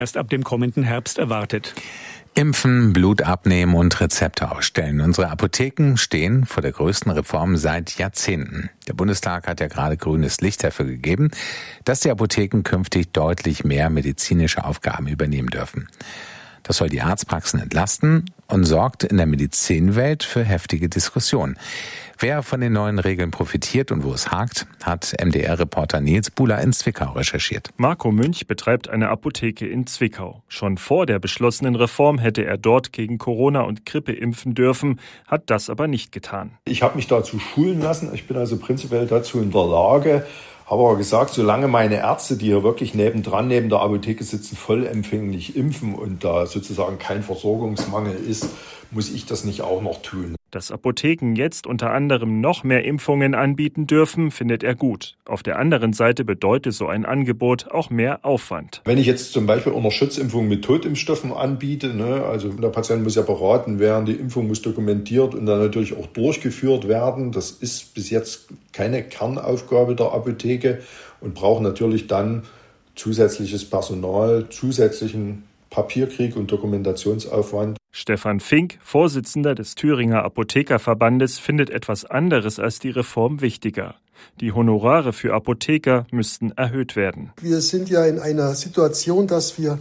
erst ab dem kommenden Herbst erwartet. Impfen, Blut abnehmen und Rezepte ausstellen. Unsere Apotheken stehen vor der größten Reform seit Jahrzehnten. Der Bundestag hat ja gerade grünes Licht dafür gegeben, dass die Apotheken künftig deutlich mehr medizinische Aufgaben übernehmen dürfen. Das soll die Arztpraxen entlasten und sorgt in der Medizinwelt für heftige Diskussionen. Wer von den neuen Regeln profitiert und wo es hakt, hat MDR-Reporter Nils Buhler in Zwickau recherchiert. Marco Münch betreibt eine Apotheke in Zwickau. Schon vor der beschlossenen Reform hätte er dort gegen Corona und Grippe impfen dürfen, hat das aber nicht getan. Ich habe mich dazu schulen lassen. Ich bin also prinzipiell dazu in der Lage. Habe aber gesagt, solange meine Ärzte, die hier wirklich neben der Apotheke sitzen, vollempfänglich impfen und da sozusagen kein Versorgungsmangel ist, muss ich das nicht auch noch tun. Dass Apotheken jetzt unter anderem noch mehr Impfungen anbieten dürfen, findet er gut. Auf der anderen Seite bedeutet so ein Angebot auch mehr Aufwand. Wenn ich jetzt zum Beispiel eine Schutzimpfung mit Totimpfstoffen anbiete, also der Patient muss ja beraten werden, die Impfung muss dokumentiert und dann natürlich auch durchgeführt werden. Das ist bis jetzt keine Kernaufgabe der Apotheke und braucht natürlich dann zusätzliches Personal, zusätzlichen Papierkrieg und Dokumentationsaufwand. Stefan Fink, Vorsitzender des Thüringer Apothekerverbandes, findet etwas anderes als die Reform wichtiger. Die Honorare für Apotheker müssten erhöht werden. Wir sind ja in einer Situation, dass wir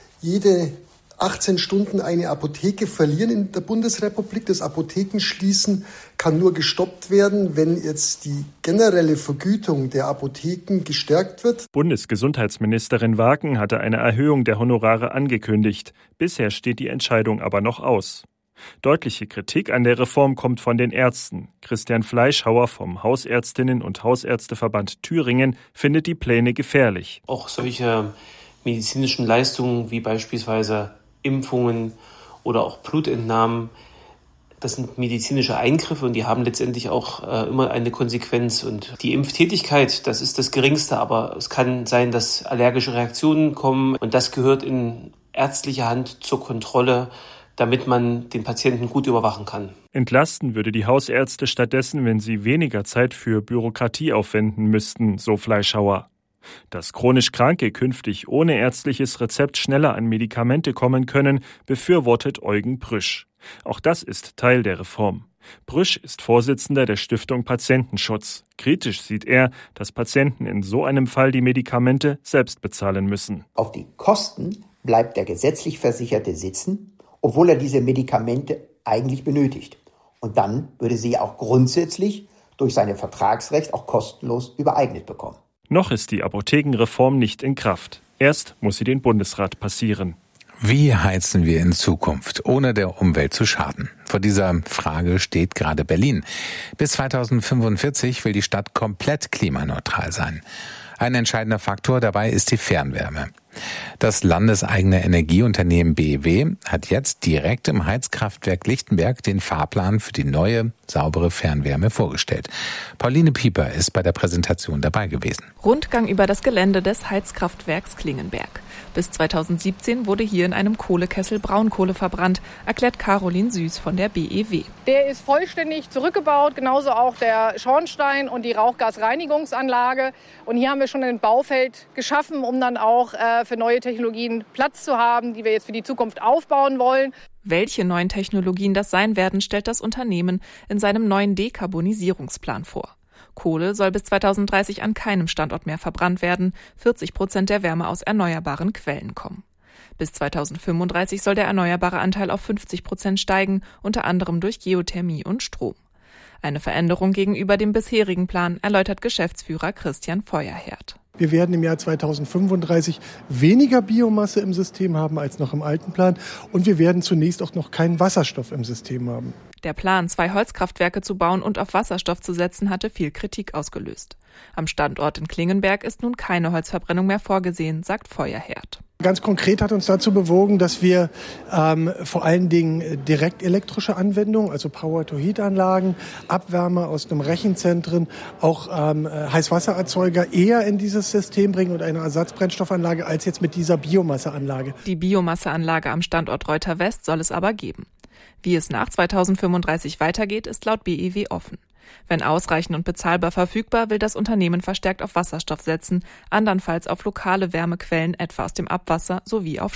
jede 18 Stunden eine Apotheke verlieren in der Bundesrepublik. Das Apothekenschließen kann nur gestoppt werden, wenn jetzt die generelle Vergütung der Apotheken gestärkt wird. Bundesgesundheitsministerin Waken hatte eine Erhöhung der Honorare angekündigt. Bisher steht die Entscheidung aber noch aus. Deutliche Kritik an der Reform kommt von den Ärzten. Christian Fleischhauer vom Hausärztinnen- und Hausärzteverband Thüringen findet die Pläne gefährlich. Auch solche medizinischen Leistungen wie beispielsweise Impfungen oder auch Blutentnahmen, das sind medizinische Eingriffe und die haben letztendlich auch immer eine Konsequenz. Und die Impftätigkeit, das ist das Geringste, aber es kann sein, dass allergische Reaktionen kommen und das gehört in ärztlicher Hand zur Kontrolle, damit man den Patienten gut überwachen kann. Entlasten würde die Hausärzte stattdessen, wenn sie weniger Zeit für Bürokratie aufwenden müssten, so Fleischhauer. Dass chronisch Kranke künftig ohne ärztliches Rezept schneller an Medikamente kommen können, befürwortet Eugen Brüsch. Auch das ist Teil der Reform. Brüsch ist Vorsitzender der Stiftung Patientenschutz. Kritisch sieht er, dass Patienten in so einem Fall die Medikamente selbst bezahlen müssen. Auf die Kosten bleibt der gesetzlich Versicherte sitzen, obwohl er diese Medikamente eigentlich benötigt. Und dann würde sie auch grundsätzlich durch sein Vertragsrecht auch kostenlos übereignet bekommen. Noch ist die Apothekenreform nicht in Kraft. Erst muss sie den Bundesrat passieren. Wie heizen wir in Zukunft, ohne der Umwelt zu schaden? Vor dieser Frage steht gerade Berlin. Bis 2045 will die Stadt komplett klimaneutral sein. Ein entscheidender Faktor dabei ist die Fernwärme. Das landeseigene Energieunternehmen BEW hat jetzt direkt im Heizkraftwerk Lichtenberg den Fahrplan für die neue, saubere Fernwärme vorgestellt. Pauline Pieper ist bei der Präsentation dabei gewesen. Rundgang über das Gelände des Heizkraftwerks Klingenberg. Bis 2017 wurde hier in einem Kohlekessel Braunkohle verbrannt, erklärt Caroline Süß von der BEW. Der ist vollständig zurückgebaut, genauso auch der Schornstein und die Rauchgasreinigungsanlage. Und hier haben wir schon ein Baufeld geschaffen, um dann auch für neue Technologien Platz zu haben, die wir jetzt für die Zukunft aufbauen wollen. Welche neuen Technologien das sein werden, stellt das Unternehmen in seinem neuen Dekarbonisierungsplan vor. Kohle soll bis 2030 an keinem Standort mehr verbrannt werden. 40% der Wärme aus erneuerbaren Quellen kommen. Bis 2035 soll der erneuerbare Anteil auf 50% steigen, unter anderem durch Geothermie und Strom. Eine Veränderung gegenüber dem bisherigen Plan, erläutert Geschäftsführer Christian Feuerherd. Wir werden im Jahr 2035 weniger Biomasse im System haben als noch im alten Plan. Und wir werden zunächst auch noch keinen Wasserstoff im System haben. Der Plan, 2 Holzkraftwerke zu bauen und auf Wasserstoff zu setzen, hatte viel Kritik ausgelöst. Am Standort in Klingenberg ist nun keine Holzverbrennung mehr vorgesehen, sagt Feuerherd. Ganz konkret hat uns dazu bewogen, dass wir vor allen Dingen direkt elektrische Anwendungen, also Power-to-Heat-Anlagen, Abwärme aus einem Rechenzentren, auch Heißwassererzeuger eher in dieses System bringen und eine Ersatzbrennstoffanlage als jetzt mit dieser Biomasseanlage. Die Biomasseanlage am Standort Reuter West soll es aber geben. Wie es nach 2035 weitergeht, ist laut BEW offen. Wenn ausreichend und bezahlbar verfügbar, will das Unternehmen verstärkt auf Wasserstoff setzen, andernfalls auf lokale Wärmequellen, etwa aus dem Abwasser, sowie auf